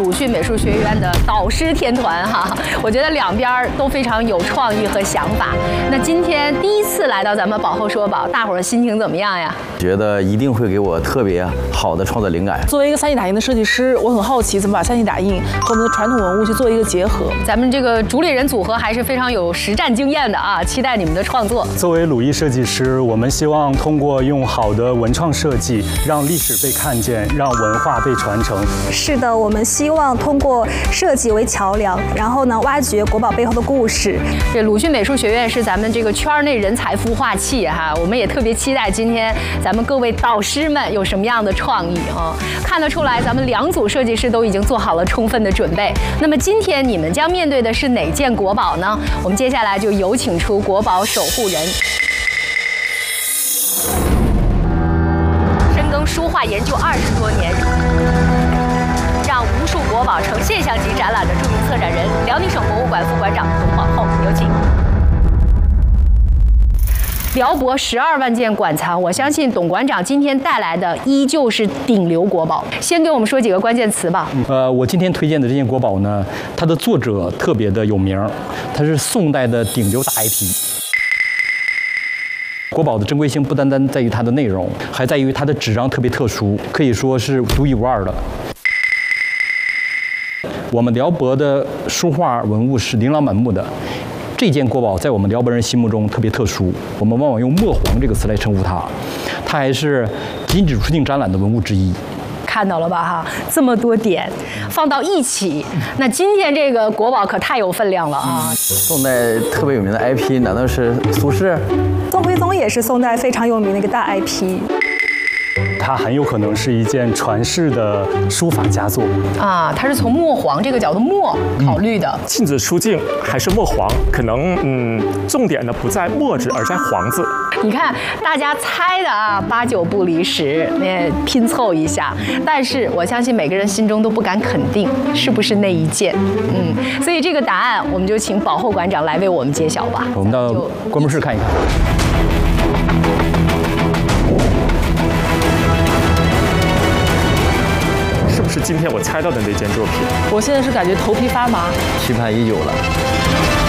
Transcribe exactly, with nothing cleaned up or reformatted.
鲁迅美术学院的导师天团哈。我觉得两边都非常有创意和想法。那今天第一次来到咱们宝后说宝，大伙儿心情怎么样呀？ 觉得一定会给我特别好的创作灵感。 作为一个三 D 打印的设计师，我很好奇怎么把三 D 打印和我们的传统文物去做一个结合。 咱们这个主理人组合还是非常有实战经验的啊，期待你们的创作。 作为鲁艺设计师，我们希望通过用好的文创设计，让历史被看见，让文化被传承。 是的，我们希望通过设计为桥梁，然后呢，挖掘国宝背后的故事。 这鲁迅美术学院是咱们这个圈内人才孵化器哈，我们也特别期待今天咱们各位导师们有什么样的创意啊！看得出来，咱们两组设计师都已经做好了充分的准备。那么今天你们将面对的是哪件国宝呢？我们接下来就有请出国宝守护人。深耕书画研究二十多年，让无数国宝成现象级展览的著名策展人，辽宁省博物馆副馆长董宝后，有请。辽博十二万件馆藏，我相信董馆长今天带来的依旧是顶流国宝。先给我们说几个关键词吧。 呃，我今天推荐的这件国宝呢，它的作者特别的有名，它是宋代的顶流大 I P。国宝的珍贵性不单单在于它的内容，还在于它的纸张特别特殊，可以说是独一无二的。我们辽博的书画文物是琳琅满目的。这件国宝在我们辽博人心目中特别特殊，我们往往用“墨黄”这个词来称呼它。它还是禁止出境展览的文物之一。 看到了吧哈，这么多点放到一起，那今天这个国宝可太有分量了啊！ 宋代特别有名的 I P 难道是苏轼？ 宋徽宗也是宋代非常有名的一个大 I P。 它很有可能是一件传世的书法佳作啊！它是从墨黄这个角度墨考虑的， 嗯、禁止出境还是墨黄，可能嗯，重点呢不在墨字，而在黄字。 你看大家猜的啊，八九不离十，那拼凑一下。但是我相信每个人心中都不敢肯定是不是那一件，嗯，所以这个答案我们就请保后馆长来为我们揭晓吧。 我们到观摩室看一看。 是今天我猜到的那件作品。 我现在是感觉头皮发麻， 期盼已久了。